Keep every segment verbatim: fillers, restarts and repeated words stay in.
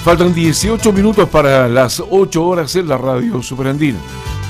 Faltan dieciocho minutos para las ocho horas en la radio Superandina.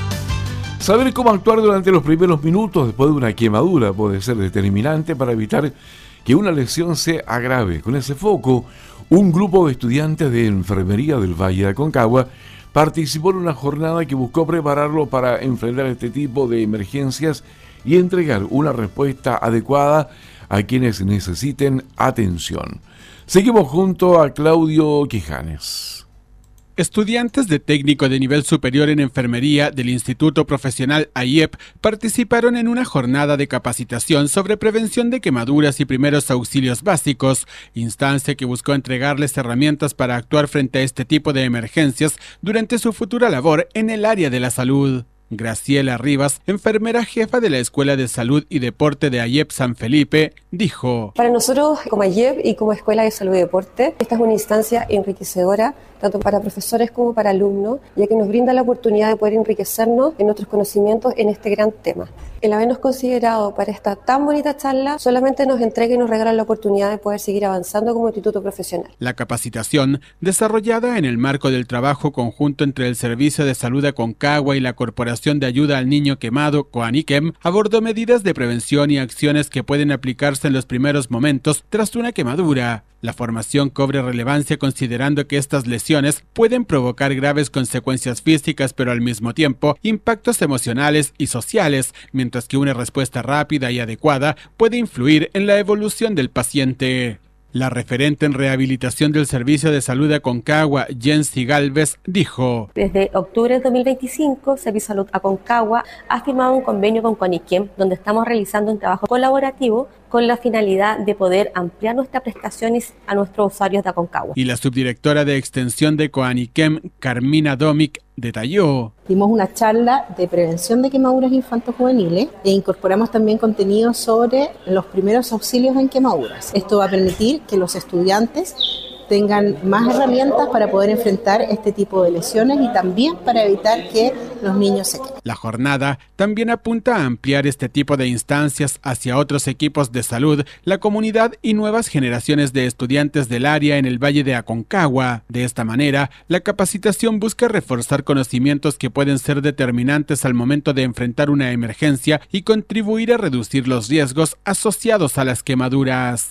Saber cómo actuar durante los primeros minutos después de una quemadura puede ser determinante para evitar que una lesión se agrave. Con ese foco, un grupo de estudiantes de enfermería del Valle de Aconcagua participó en una jornada que buscó prepararlo para enfrentar este tipo de emergencias y entregar una respuesta adecuada a quienes necesiten atención. Seguimos junto a Claudio Quijanes. Estudiantes de técnico de nivel superior en enfermería del Instituto Profesional A I E P participaron en una jornada de capacitación sobre prevención de quemaduras y primeros auxilios básicos, instancia que buscó entregarles herramientas para actuar frente a este tipo de emergencias durante su futura labor en el área de la salud. Graciela Rivas, enfermera jefa de la Escuela de Salud y Deporte de A I E P San Felipe, dijo: Para nosotros, como A I E P y como Escuela de Salud y Deporte, esta es una instancia enriquecedora, tanto para profesores como para alumnos, ya que nos brinda la oportunidad de poder enriquecernos en nuestros conocimientos en este gran tema. El habernos considerado para esta tan bonita charla solamente nos entrega y nos regala la oportunidad de poder seguir avanzando como instituto profesional. La capacitación, desarrollada en el marco del trabajo conjunto entre el Servicio de Salud de Aconcagua y la Corporación de Ayuda al Niño Quemado, COANIQUEM, abordó medidas de prevención y acciones que pueden aplicarse en los primeros momentos tras una quemadura. La formación cobra relevancia considerando que estas lesiones pueden provocar graves consecuencias físicas, pero al mismo tiempo impactos emocionales y sociales, mientras que una respuesta rápida y adecuada puede influir en la evolución del paciente. La referente en rehabilitación del Servicio de Salud de Aconcagua, Jensi Galvez, dijo: Desde octubre de dos mil veinticinco, Servicio de Salud Aconcagua ha firmado un convenio con COANIQUEM, donde estamos realizando un trabajo colaborativo con la finalidad de poder ampliar nuestras prestaciones a nuestros usuarios de Aconcagua. Y la subdirectora de extensión de COANIQUEM, Carmina Domic, detalló: Dimos una charla de prevención de quemaduras infanto-juveniles e incorporamos también contenido sobre los primeros auxilios en quemaduras. Esto va a permitir que los estudiantes tengan más herramientas para poder enfrentar este tipo de lesiones y también para evitar que los niños se quemen. La jornada también apunta a ampliar este tipo de instancias hacia otros equipos de salud, la comunidad y nuevas generaciones de estudiantes del área en el Valle de Aconcagua. De esta manera, la capacitación busca reforzar conocimientos que pueden ser determinantes al momento de enfrentar una emergencia y contribuir a reducir los riesgos asociados a las quemaduras.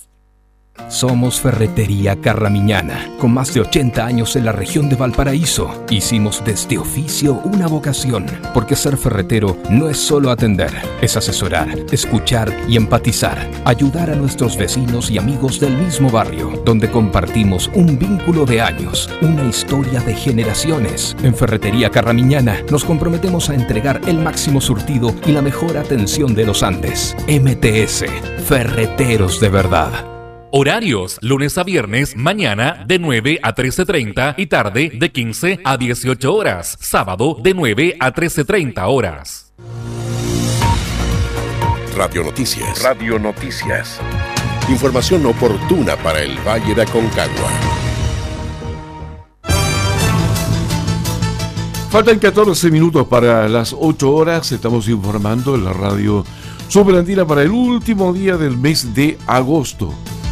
Somos Ferretería Carramiñana, con más de ochenta años en la región de Valparaíso. Hicimos de este oficio una vocación, porque ser ferretero no es solo atender, es asesorar, escuchar y empatizar, ayudar a nuestros vecinos y amigos del mismo barrio, donde compartimos un vínculo de años, una historia de generaciones. En Ferretería Carramiñana nos comprometemos a entregar el máximo surtido y la mejor atención de los Andes. M T S, Ferreteros de verdad. Horarios, lunes a viernes, mañana de nueve a trece treinta y tarde de quince a dieciocho horas. Sábado de nueve a trece treinta horas. Radio Noticias. Radio Noticias. Información oportuna para el Valle de Aconcagua. Faltan catorce minutos para las ocho horas. Estamos informando en la radio Superandina para el último día del mes de agosto.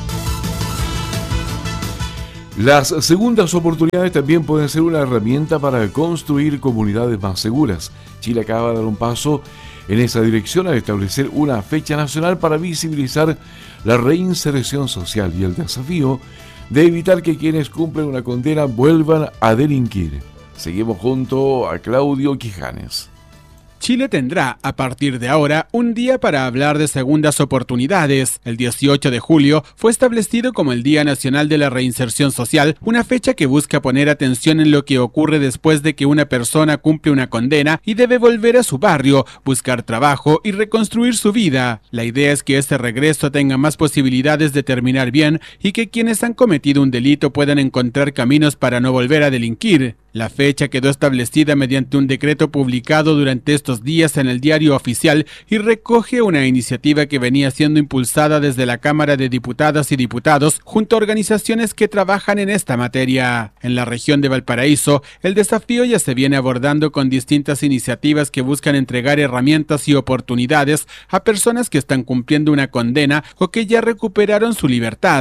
Las segundas oportunidades también pueden ser una herramienta para construir comunidades más seguras. Chile acaba de dar un paso en esa dirección al establecer una fecha nacional para visibilizar la reinserción social y el desafío de evitar que quienes cumplen una condena vuelvan a delinquir. Seguimos junto a Claudio Quijanes. Chile tendrá, a partir de ahora, un día para hablar de segundas oportunidades. El dieciocho de julio fue establecido como el Día Nacional de la Reinserción Social, una fecha que busca poner atención en lo que ocurre después de que una persona cumple una condena y debe volver a su barrio, buscar trabajo y reconstruir su vida. La idea es que este regreso tenga más posibilidades de terminar bien y que quienes han cometido un delito puedan encontrar caminos para no volver a delinquir. La fecha quedó establecida mediante un decreto publicado durante estos días en el Diario Oficial y recoge una iniciativa que venía siendo impulsada desde la Cámara de Diputadas y Diputados junto a organizaciones que trabajan en esta materia. En la región de Valparaíso, el desafío ya se viene abordando con distintas iniciativas que buscan entregar herramientas y oportunidades a personas que están cumpliendo una condena o que ya recuperaron su libertad.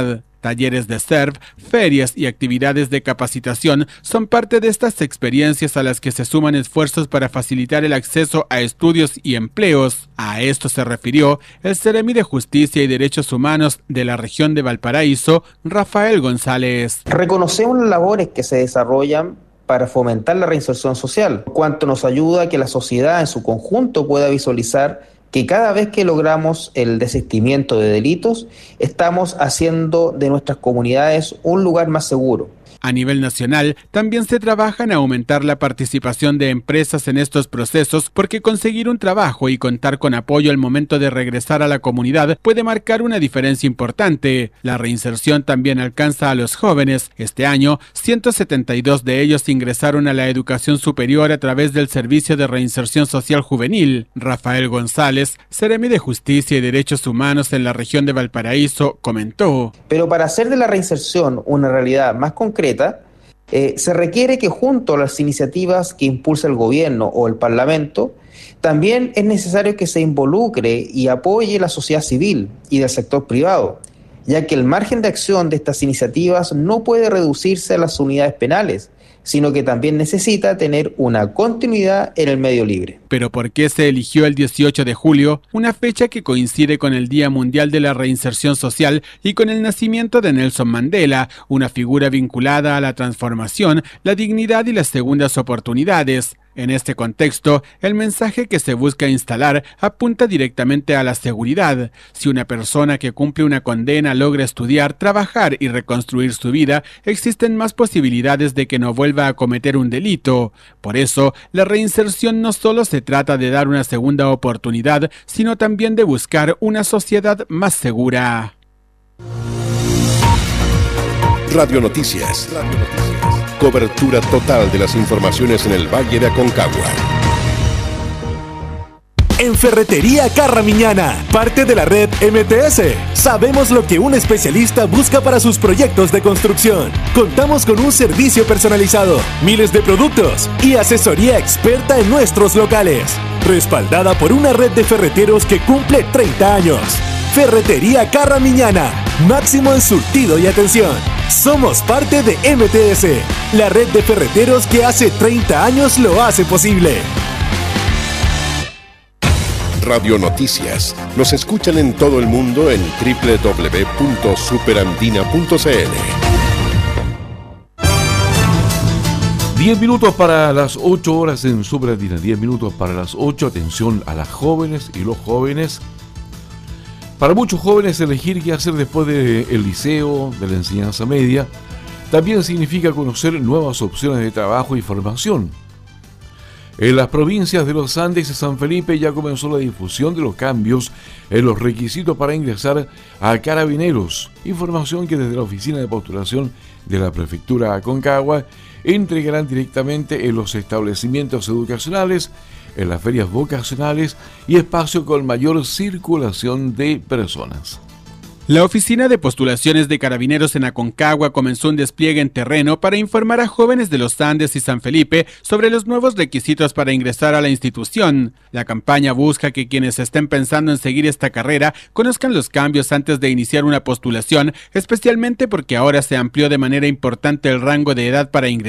Talleres de S E R V, ferias y actividades de capacitación son parte de estas experiencias a las que se suman esfuerzos para facilitar el acceso a estudios y empleos. A esto se refirió el Seremi de Justicia y Derechos Humanos de la región de Valparaíso, Rafael González. Reconocemos las labores que se desarrollan para fomentar la reinserción social, cuanto nos ayuda a que la sociedad en su conjunto pueda visualizar que cada vez que logramos el desistimiento de delitos, estamos haciendo de nuestras comunidades un lugar más seguro. A nivel nacional, también se trabaja en aumentar la participación de empresas en estos procesos porque conseguir un trabajo y contar con apoyo al momento de regresar a la comunidad puede marcar una diferencia importante. La reinserción también alcanza a los jóvenes. Este año, ciento setenta y dos de ellos ingresaron a la educación superior a través del Servicio de Reinserción Social Juvenil. Rafael González, Seremi de Justicia y Derechos Humanos en la región de Valparaíso, comentó. Pero para hacer de la reinserción una realidad más concreta, Eh, se requiere que junto a las iniciativas que impulsa el gobierno o el Parlamento, también es necesario que se involucre y apoye la sociedad civil y del sector privado, ya que el margen de acción de estas iniciativas no puede reducirse a las unidades penales, sino que también necesita tener una continuidad en el medio libre. ¿Pero por qué se eligió el dieciocho de julio, una fecha que coincide con el Día Mundial de la Reinserción Social y con el nacimiento de Nelson Mandela, una figura vinculada a la transformación, la dignidad y las segundas oportunidades? En este contexto, el mensaje que se busca instalar apunta directamente a la seguridad. Si una persona que cumple una condena logra estudiar, trabajar y reconstruir su vida, existen más posibilidades de que no vuelva a cometer un delito. Por eso, la reinserción no solo se trata de dar una segunda oportunidad, sino también de buscar una sociedad más segura. Radio Noticias. Radio Noticias. Cobertura total de las informaciones en el Valle de Aconcagua. En Ferretería Carramiñana, parte de la red M T S, sabemos lo que un especialista busca para sus proyectos de construcción. Contamos con un servicio personalizado, miles de productos y asesoría experta en nuestros locales, respaldada por una red de ferreteros que cumple treinta años. Ferretería Carramiñana, máximo en surtido y atención. Somos parte de M T S, la red de ferreteros que hace treinta años lo hace posible. Radio Noticias. Nos escuchan en todo el mundo en doble u doble u doble u punto superandina punto c l. Diez minutos para las ocho horas en Superandina. Diez minutos para las ocho. Atención a las jóvenes y los jóvenes. Para muchos jóvenes, elegir qué hacer después del liceo, de la enseñanza media, también significa conocer nuevas opciones de trabajo y formación. En las provincias de los Andes y San Felipe ya comenzó la difusión de los cambios en los requisitos para ingresar a Carabineros, información que desde la Oficina de Postulación de la Prefectura de Aconcagua entregarán directamente en los establecimientos educacionales, en las ferias vocacionales y espacios con mayor circulación de personas. La Oficina de Postulaciones de Carabineros en Aconcagua comenzó un despliegue en terreno para informar a jóvenes de los Andes y San Felipe sobre los nuevos requisitos para ingresar a la institución. La campaña busca que quienes estén pensando en seguir esta carrera conozcan los cambios antes de iniciar una postulación, especialmente porque ahora se amplió de manera importante el rango de edad para ingresar